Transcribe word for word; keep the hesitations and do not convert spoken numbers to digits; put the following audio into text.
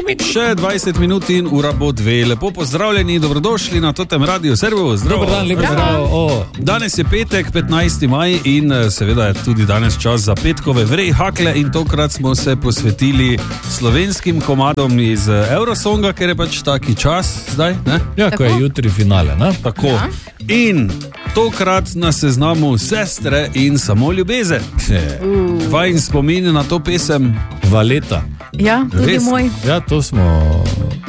Še dvajset minut in ura bo dve. Lepo pozdravljeni, dobrodošli na Totem Radiu. Servus, zdravo. Dobar dan, lepo zdravo. O. Danes je petek, petnajsti maj in seveda je tudi danes čas za petkove vrej hakle in tokrat smo se posvetili slovenskim komadom iz Eurosonga, ker je pač taki čas zdaj, ne? Ja, ko je jutri finale, ne? Tako. Ja. In tokrat na seznamu Sestre in samo ljubezen. Uh. Vajin spomin na to pesem? Valeta. Ja, tudi Res? Moj. Ja, to smo